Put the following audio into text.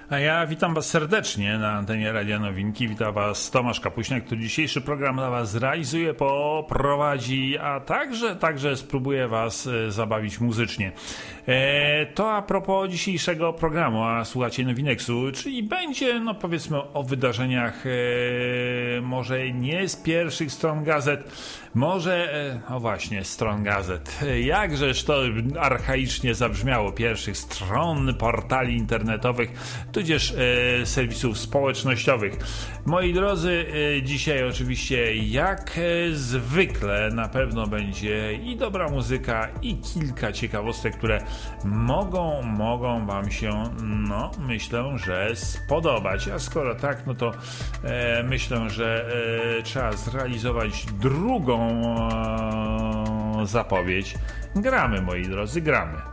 A ja witam Was serdecznie na antenie Radia Nowinki. Witam Was Tomasz Kapuśniak, który dzisiejszy program dla Was zrealizuje, poprowadzi, a także spróbuje Was zabawić muzycznie. To a propos dzisiejszego programu, a słuchacie Nowineksu, czyli będzie, no powiedzmy, o wydarzeniach może nie z pierwszych stron gazet, może, o właśnie, stron gazet. Jakżeż to archaicznie zabrzmiało, pierwszych stron portali internetowych, tudzież serwisów społecznościowych. Moi drodzy, dzisiaj oczywiście jak zwykle na pewno będzie i dobra muzyka, i kilka ciekawostek, które mogą Wam się, no myślę, że spodobać. A skoro tak, no to myślę, że trzeba zrealizować drugą zapowiedź. Gramy, moi drodzy, gramy.